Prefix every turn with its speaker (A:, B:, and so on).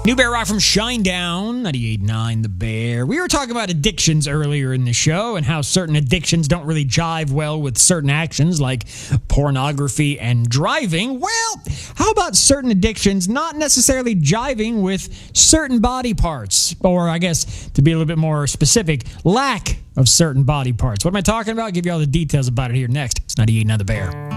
A: New Bear Rock from Shinedown, 98.9 The Bear. We were talking about addictions earlier in the show and how certain addictions don't really jive well with certain actions like pornography and driving. Well, how about certain addictions not necessarily jiving with certain body parts? Or I guess, to be a little bit more specific, lack of certain body parts. What am I talking about? I'll give you all the details about it here next. It's 98.9 The Bear.